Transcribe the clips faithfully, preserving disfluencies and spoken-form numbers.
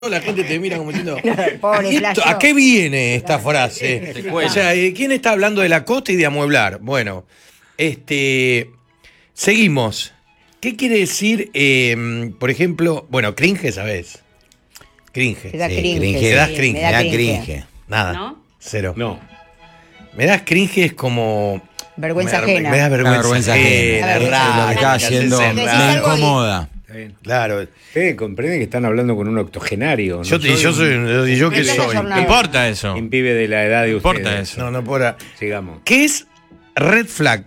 La gente te mira como diciendo, Pobre ¿esto, ¿a qué viene esta frase? O sea, ¿quién está hablando de la costa y de amueblar? Bueno, este, seguimos. ¿Qué quiere decir, eh, por ejemplo, bueno, cringe, ¿sabes? Cringe. Me da Sí, cringe, cringe. sí, ¿Me das me cringe? da Me da cringe. cringe. Nada. ¿No? Cero. No. Me das cringe es como... Vergüenza me, da- ajena. Me da vergüenza, Una vergüenza ajena. La vergüenza raro, ajena. Lo que está me haciendo hace Decís raro. me algo y- incomoda. Está bien. Claro. Ustedes comprenden que están hablando con un octogenario. ¿no? Yo, te- yo soy... ¿Y yo qué No tengo soy? jornada. No importa eso. Un pibe de la edad de No ustedes. importa eso. No, no por... Sigamos. ¿Qué es red flag?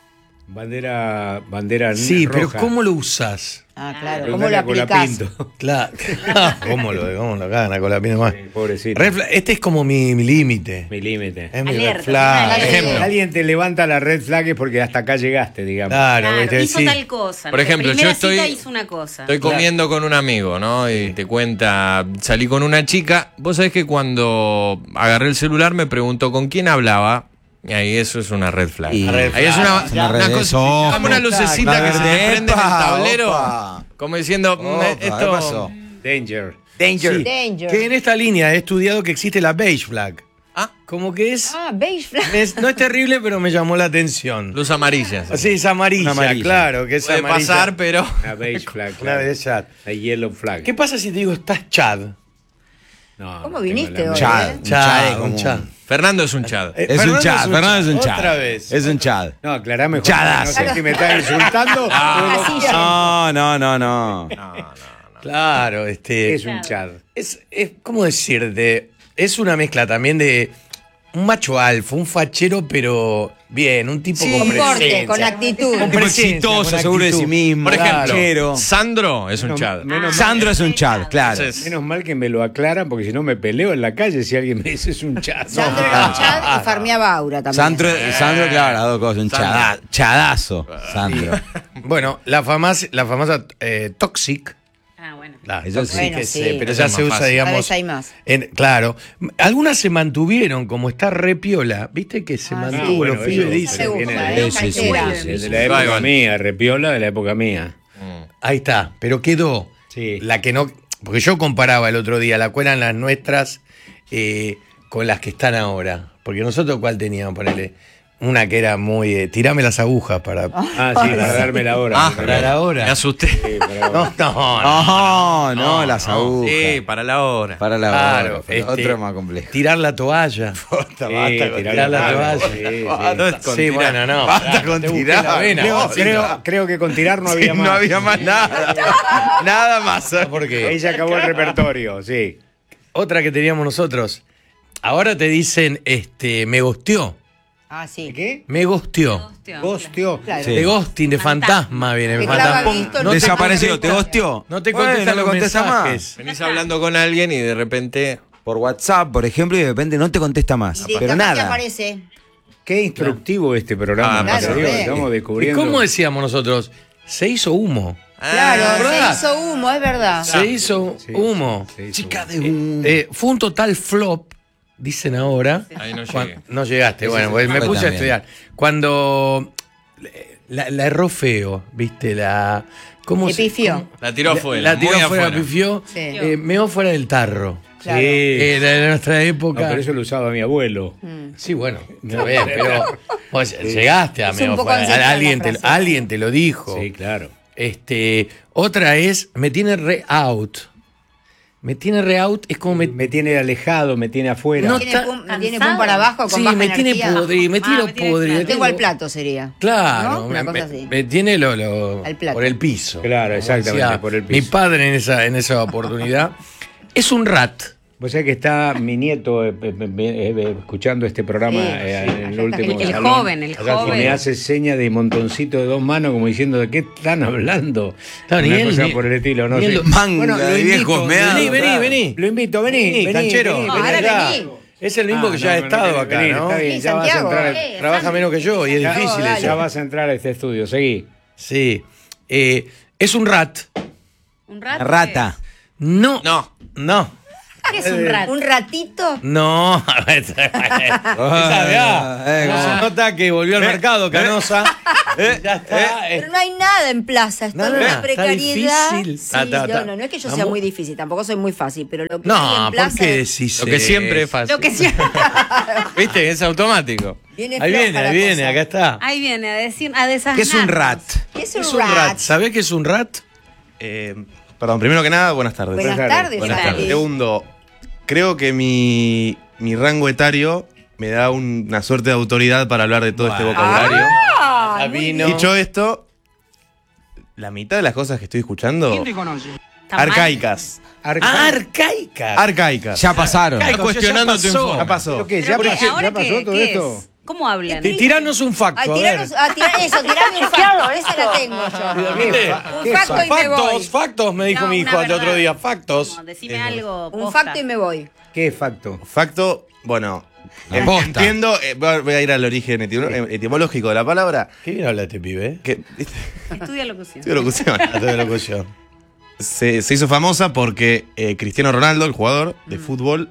Bandera, bandera Sí, roja. pero ¿cómo lo usas? Ah, claro. ¿Cómo Preguntale lo a aplicás? Colapinto. Claro. ¿Cómo lo, cómo lo gana con la piel más? Sí, pobrecito. Red flag, este es como mi, mi límite. Mi límite. Es mi Alerta, red flag. una alerta. Ejemplo. Alguien te levanta la red flag es porque hasta acá llegaste, digamos. Claro, Claro, viste, hizo sí. tal cosa. Por La ejemplo, primera yo estoy- cita hizo una cosa. Estoy comiendo con un amigo, ¿no? Y te cuenta, salí con una chica. Vos sabés que cuando agarré el celular me preguntó con quién hablaba. Y ahí eso es una red flag. Y- Red Ahí es flag. una, Es una una cosa, red de como una ojos. lucecita Claro, que se te epa, prende en el tablero. opa. Como diciendo, mm, Opa, esto ¿qué pasó? Danger. Danger. Sí. Danger. Que en esta línea he estudiado que existe la beige flag. Ah, Como que es, Ah, beige flag. es- no es terrible, pero me llamó la atención. luz amarilla. Sí, es amarilla, Una amarilla. claro, que es Puede amarilla. pasar, pero Una beige flag. Una claro. de esas. La yellow flag. ¿Qué pasa si te digo estás Chad? No, ¿Cómo no viniste tengo la hoy, menor- Chad. eh? Un Chad, chad, un como- Chad. Fernando es un chad. Eh, Es un Fernando chad, Fernando es un chad. Otra vez. Es un chad. No, aclarame. Chadazo. No sé si me estás insultando. Ah, o- sí, ya. No, no, no, no. Claro, este. Es un chad. Es, es, ¿cómo decirte? Es una mezcla también de un macho alfa, un fachero, pero bien, un tipo Sí, con Con porte, presencia. con actitud. Con Tipo presencia, exitoso, con seguro de sí actitud. mismo. Por ejemplo, Claro. Sandro es un Menos- chad. menos Sandro es un chad, claro. Entonces, Menos mal que me lo aclaran porque si no me peleo en la calle si alguien me dice es un chad. Sandro era un chat y farmeaba Aura también. Sandro, Sandro, claro, las dos cosas. Un Sandro. chada- chadazo, Sandro. Bueno, la famosa, la famosa eh, Toxic. Ah, bueno. La Eso Toxic sí. Bueno, es, sí. eh, pero Esa ya es se más usa, fácil. Cada digamos. vez hay más. en- claro. Algunas se mantuvieron, como está re piola. ¿Viste que se Ah, mantuvo? sí. Los bueno, pibes eso dicen. Me viene gusta, de- ¿eh? sí, sí, Cartera. sí, de sí. la época Igual. mía, repiola de la época mía. Ahí está, pero quedó. Sí. La que no. Porque yo comparaba el otro día, la cual eran las nuestras eh, con las que están ahora. Porque nosotros, ¿cuál teníamos? Ponele. Una que era muy. Eh, tirame las agujas para. Ah, sí, para darme la hora. Ah, para la hora. Me asusté. Sí, para- No, no, no. No, no, las agujas. Sí, para la hora. Para la Claro, hora. pero este, otro es más complejo. Tirar la toalla. Sí, tirar tirar la la toalla. toalla. Sí, sí. Basta con Sí, tirar. bueno, no. Basta pará, con te busqué tirar. la vena. Creo, No, sí, creo- no. creo que con tirar no había Sí, más. no había más nada. Nada más. Porque Ahí se acabó el repertorio, sí. otra que teníamos nosotros. Ahora te dicen, este, me gosteó. Ah, sí. ¿Qué? Me gosteó. Hostia. Gostio. Claro. Sí. De ghosting, de fantasma, Fantasma. viene. Que fantasma. clava visto, No te Desapareció, contesta- ¿te gosteó? No te Bueno, contestan no los contesta más. mensajes. Venís hablando con alguien y de repente por WhatsApp, por ejemplo, y de repente no te contesta más. Y Pero capaz que nada. aparece. Qué instructivo este programa. Ah, en claro, serio, re. estamos ¿Y descubriendo. cómo decíamos nosotros? Se hizo humo. Claro, ¿verdad? se hizo humo, es verdad. Se hizo Sí, humo. sí, sí, Chica sí. de un... Eh, fue un total flop, dicen ahora. Ahí no Cuan- llegué. no llegaste, Ese bueno, sí pues me fue puse a también. estudiar. Cuando la, la erró feo, ¿viste? La, ¿cómo Le se- pifió. cómo- La tiró La- afuera. La tiró muy afuera, afuera. pifió. Sí. Eh, meó fuera del tarro. Claro. Sí. Eh, de nuestra No, época. pero eso lo usaba mi abuelo. Sí, bueno, está bien, pero vos llegaste a Es un meó poco fuera. ancestral Alguien la te, frase. alguien te lo dijo. Sí, claro. Este, otra es, me tiene re out. Me tiene re out, es como me, Me tiene alejado, me tiene afuera. No, Me tiene está- pum, me tiene ¿Cansado? pum para abajo con sí, baja me tiene energía. podrido, me Ah, tiro me tiene podrido. claro. Tengo al plato sería. Claro, ¿No? Una me, cosa me- así. me tiene lo, lo- Al plato. por el piso. Claro, Como exactamente, decía por el piso. Mi padre en esa, en esa oportunidad es un rat. Vos sabés que está mi nieto eh, eh, eh, eh, escuchando este programa Sí, eh, sí, en el allá último está El salón. joven, el Acá que joven. me hace seña de montoncito de dos manos como diciendo de qué están hablando. Claro, Una ni él, cosa ni- por el estilo, no ni él sé. lo- Manga lo de invito, viejos meados. Vení, vení, claro. vení. Lo invito, vení, Vení, vení, canchero. vení, No, vení ahora acá. vení. Es el mismo Ah, que ya ha no, no, estado vení, acá, vení, ¿no? Está bien, Sí, ya vas a Santiago, entrar. eh. Trabaja menos que yo y es Ya- difícil dale. eso. Ya vas a entrar a este estudio, seguí. Sí. Eh, es un rat. ¿Un rato? Rata. No. No. No. ¿Qué es un rat? ¿Un ratito? No, esa ya. eh, No se ¿cómo? nota que volvió al mercado, Canosa. Eh, Ya está. eh. Pero no hay nada en plaza, está Nada, en una está precariedad. difícil. Sí, Ta, ta, ta. No, no, no es que yo sea Vamos. muy difícil, tampoco soy muy fácil, pero lo que hay No, en ¿por plaza qué es- decís Lo que siempre es eso? fácil. Lo que siempre. ¿Viste? Es automático. viene Ahí floja viene, la ahí viene, cosa. acá está. Ahí viene a decir, a desasnarnos. ¿Qué es un rat? ¿Qué es un, Es un rat? rat. ¿Sabés qué es un rat? Eh, perdón, primero que nada, buenas tardes. Buenas Buenas tardes, Buenas Santi. tardes. Segundo, creo que mi, mi rango etario me da un- una suerte de autoridad para hablar de todo este Bueno. vocabulario. Ah, Ya muy vino. bien. Dicho esto, la mitad de las cosas que estoy escuchando, Está mal. arcaicas. Arca- Arcaica. Arcaicas. Ya pasaron. Arcaico, Estás cuestionando ya tu pasó. informe. Ya pasó. ¿Pero qué? ¿Ya, Pero, ¿qué? pasó, ¿Ahora ya pasó qué? todo ¿Qué esto? es? ¿Cómo hablan? Ti- Tiranos un facto, Ay, a ver. tiranos, ah, tira eso, tirame un facto, esa la tengo yo. ¿Viste? Un ¿Qué facto y me voy. Factos, factos, me dijo No, mi una hijo el otro verdad. día. Factos. No, decime algo. Un posta. facto y me voy. ¿Qué es facto? Facto, bueno, La en- posta. entiendo, eh, voy a- voy a ir al origen etimo- eh, etimológico de la palabra. ¿Qué bien habla este pibe? eh? Que, ¿viste? Estudia locución. Estudio locución. Hasta de locución. Se, se hizo famosa porque eh, Cristiano Ronaldo, el jugador de fútbol,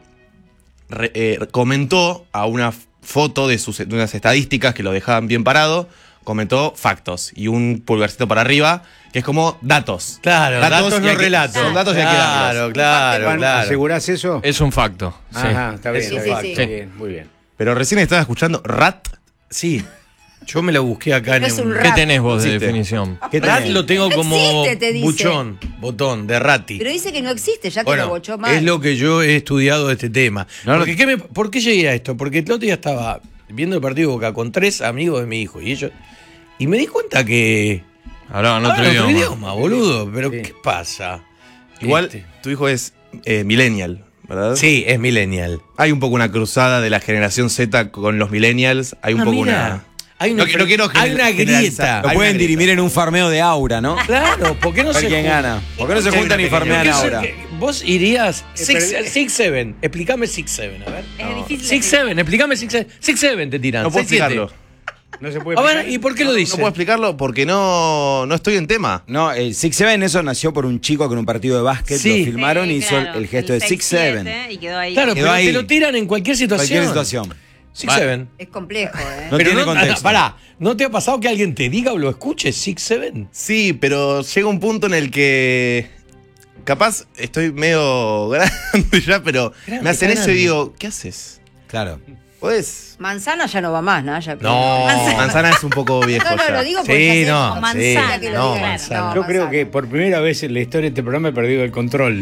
re- eh, comentó a una f- foto de, sus, de unas estadísticas que lo dejaban bien parado, comentó factos y un pulgarcito para arriba, que es como datos. Claro, datos, y no hay que- relatos. Son datos y hay que Claro, darlos. claro, Juan, claro. ¿asegurás eso? Es un facto. Sí. Ajá, está bien, Sí, está sí, bien, sí. está bien, muy bien. Pero recién estaba escuchando rat. Sí, yo me lo busqué acá en No es un un... rat. ¿Qué tenés vos de Existe. definición? ¿Qué rat lo tengo No como existe, te dice. buchón, botón, de rati. Pero dice que no existe, ya te Bueno, lo bochó mal. es lo que yo he estudiado de este tema. No lo- Porque, ¿qué me- ¿Por qué llegué a esto? Porque el otro día estaba viendo el partido de Boca con tres amigos de mi hijo y ellos... Y me di cuenta que... Hablaban otro hablan idioma. otro idioma, boludo. Pero Sí. ¿qué pasa? Igual, Este. tu hijo es eh, millennial, ¿verdad? Sí, es millennial. Hay un poco una cruzada de la generación Z con los millennials. Hay un Ah, poco mira. una... Hay una, No quiero- no quiero hay una generalizar. grieta. Lo Hay pueden una dirimir en un farmeo de aura, ¿no? Claro, ¿por qué no A ver se quién juntan? gana. ¿Por qué no se Hay juntan una y farmean pequeña- ahora? Vos irías six, pero- six seven. Explícame six seven, a ver. Es difícil. Six decir. seven, explícame six seven. Six seven te tiran. No puedo seis, siete. explicarlo. No se puede A ver, explicar. ¿y por qué lo No dice? puedo explicarlo porque no, no estoy en tema. No, el Six Seven, eso nació por un chico que en un partido de básquet Sí. lo filmaron Sí, y hizo claro, el, el gesto de seis, Six Seven. siete, Y quedó ahí. Claro, Quedó pero ahí. te lo tiran en cualquier situación. Cualquier situación. Six Vale. seven. Es complejo, ¿eh? No Pero tiene no, contexto. Pará, ¿no te ha pasado que alguien te diga o lo escuche six seven? Sí, pero llega un punto en el que capaz estoy medio grande ya, pero Grande, me hacen eso grande. y digo, ¿qué haces? Claro. ¿Podés? Manzana ya no va más, ¿no? Ya- No. Manzana es un poco viejo No, no, ya. lo digo porque Sí, ya sé- no, O manzana, sí, que lo no, diga. manzana. No, Yo creo manzana. que por primera vez en la historia de este programa he perdido el control.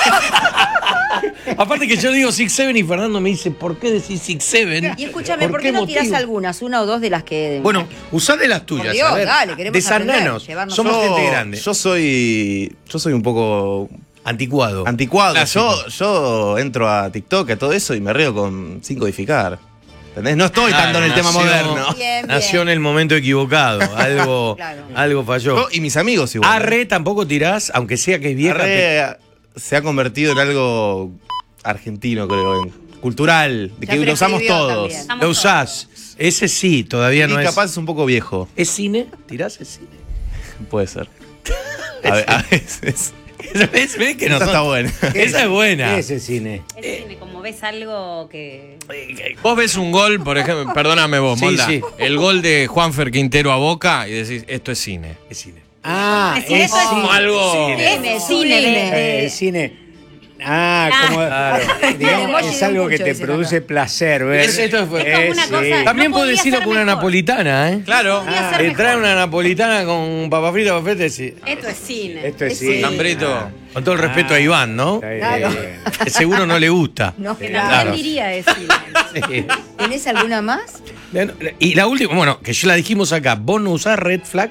Aparte que yo digo six seven y Fernando me dice, ¿por qué decís six seven? Y escúchame, ¿por, qué no tirás motivo? algunas, una o dos de las que... Bueno, usá de las tuyas, Por Dios, a ver. dale, queremos Desananos. aprender, llevarnos Somos Yo- gente grande. Yo soy. Yo soy un poco Anticuado. anticuado. Clásico. Yo, yo entro a TikTok, a todo eso, y me río con sin codificar. ¿Entendés? No estoy Claro, tanto en el tema nació- moderno. Bien, Nació bien. en el momento equivocado. Algo, Claro. algo falló. Yo y mis amigos igual. Arre tampoco tirás, aunque sea que es vieja. pe- Arre se ha convertido en algo argentino, creo, en- cultural, de Ya que lo usamos prescribió todos. también. Lo usás. Ese sí, todavía Y no capaz es. es un poco viejo, ¿Es cine? ¿Tirás el cine? puede ser. A, ve- a veces. ¿Ves? ¿Ves que no Esa son- está buena. Esa es buena. ¿Qué es el cine? Es cine, como ves algo que. Vos ves un gol, por ejemplo, perdóname vos, Sí, Molda, sí. el gol de Juanfer Quintero a Boca y decís, esto es cine. Es cine. Ah, Es cine, es eso es cine. Como algo... Cine, Cine, sublime. Eh, el cine. Ah, Ah. como Claro. digamos, Emoji es de algo que mucho, te dicen produce placer ver. Es- esto fue- Es como una sí. cosa- También no puedes podía decirlo ser con una mejor. napolitana, ¿eh? Claro. Podía ser Te mejor. trae una napolitana con papa frita, papa frita y decís, Esto es cine. Esto es Sí. cine. Lambrito. con todo el respeto a Iván, ¿no? Está bien, Claro. está bien. Que seguro no le gusta. No, Que claro. también diría es cine. Sí. ¿Tenés alguna más? Y la última, bueno, que ya la dijimos acá, ¿vos no usás red flag?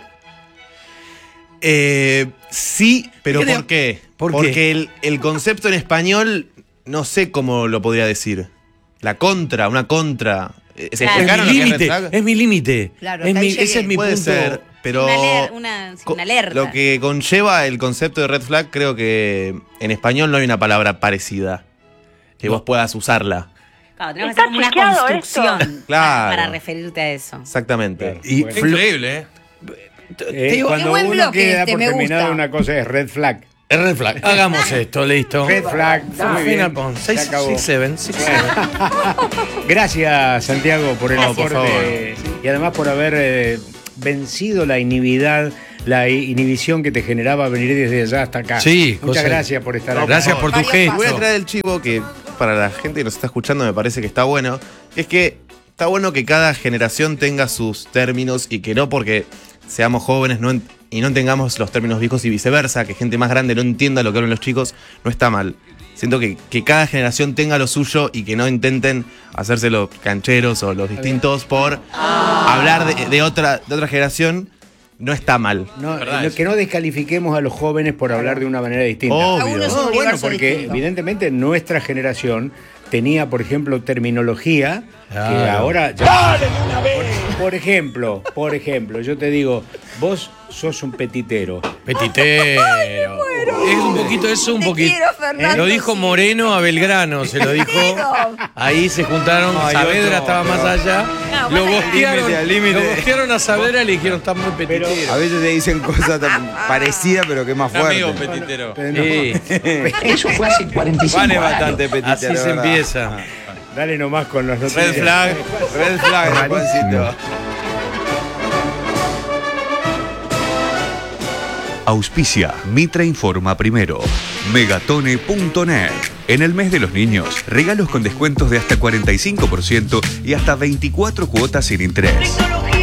Eh, sí, pero ¿Qué te- ¿por qué? ¿Por qué? Porque el, el concepto en español no sé cómo lo podría decir. La contra, una contra. ¿Se Claro. explicaron Es lo mi que es red límite, flag? es mi límite. Claro, Es hasta ahí mi- ese llegué. es mi Puede punto. ser, pero Una, aler- una, sí, co- una alerta. lo que conlleva el concepto de red flag, creo que en español no hay una palabra parecida que No. vos puedas usarla. Claro, tenemos que hacer como una construcción Claro. para, para referirte a eso. Exactamente. Claro. Y Bueno. Flo- Increíble, ¿eh? te Eh, digo, cuando qué buen uno bloque queda este, por me terminado gusta. una cosa es red flag. El red flag. Hagamos esto, listo. Red flag. Muy bien. Final point. Se acabó. seis siete, seis siete. Gracias, Santiago, por el No, por aporte y además por haber eh, vencido la inhibidad, la inhibición que te generaba venir desde allá hasta acá. Sí, muchas José. gracias por estar No, acá. gracias por tu Varios gesto. Voy a traer el chivo que para la gente que nos está escuchando me parece que está bueno. Es que está bueno que cada generación tenga sus términos y que no porque seamos jóvenes no en- y no tengamos los términos viejos y viceversa, que gente más grande no entienda lo que hablan los chicos, no está mal. Siento que, que cada generación tenga lo suyo y que no intenten hacerse los cancheros o los distintos por hablar de, de otra, de otra generación. No está mal. No, Verdad no- eso. que no descalifiquemos a los jóvenes por hablar de una manera distinta. Obvio. Cada uno es un No, bueno, universo porque distinto. evidentemente nuestra generación tenía, por ejemplo, terminología que Claro. ahora ya. Por, por ejemplo, por ejemplo, yo te digo, vos sos un petitero. Petitero. Es un poquito eso, un Te poquito. quiero, Fernando, Lo dijo sí. Moreno a Belgrano, se lo dijo. Ahí se juntaron, Ay, Saavedra otro, estaba pero- más allá. No, Lo bueno, gostearon, límite, al límite. lo gostearon a Saavedra y le dijeron, está muy A petitero. veces te dicen cosas tan parecidas, pero que más fuerte. Amigo petitero. Pero no, Sí, Eso fue hace cuarenta y cinco Juan es años. bastante petitero. así se ¿verdad? empieza. dale nomás con los noticias. Red flag. Red flag, Juancito. Auspicia Mitra Informa Primero. Megatone punto net. En el mes de los niños, regalos con descuentos de hasta cuarenta y cinco por ciento y hasta veinticuatro cuotas sin interés.